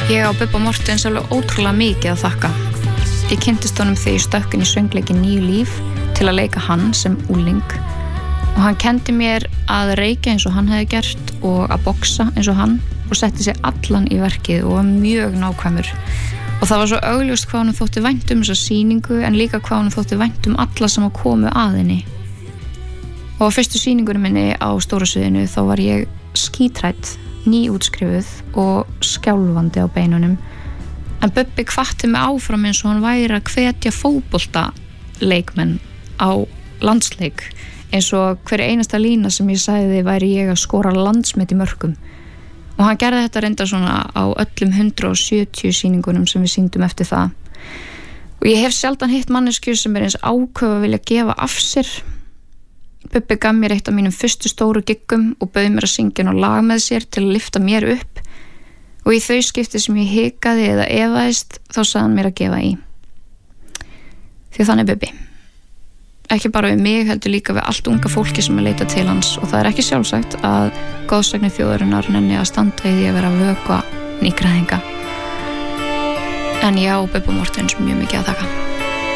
Ég á Bubba Mortens alveg ótrúlega mikið að þakka. Ég kynntist honum þegar ég stökk inn í söngleikin Nýju líf til að leika hann sem úling og hann kendi mér að reykja eins og hann hefði gert og að boxa eins og hann og setti sig allan í verkið og var mjög nákvæmur. Og það var svo augljóst hvað honum þótti vænt þessa sýningu en líka hvað honum þótti vænt alla sem að komu að henni. Og á fyrstu sýningunum minni á stóra sviðinu þá var ég skítrædd, nýútskrifuð og skjálfandi á beinunum. En Bubbi hvatti mig áfram eins og hann væri að hvetja fótboltaleikmenn á landsleik eins og hver einasta lína sem ég sagði væri ég að skora landsmet í mörkum. Og hann gerði þetta reyndar svona á öllum 170 sýningunum sem við sýndum eftir það. Og ég hef sjaldan hitt manneskju sem eins áköf að vilja gefa af sér. Bubbi gaf mér eitt af mínum fyrstu stóru giggum og bauð mér að syngja og lag með sér til að lyfta mér upp og í þau skipti sem ég hikaði eða efaðist þá sagði hann mér að gefa í. Því þannig Bubbi. Ekki bara við mig heldur líka við allt unga fólki sem að leita til hans og það er ekki sjálfsagt að goðsagnir þjóðarinnar nenni að standa í því að vera að vökva nýgræðinga. En já, Bubba Mortens mjög mikið að þakka.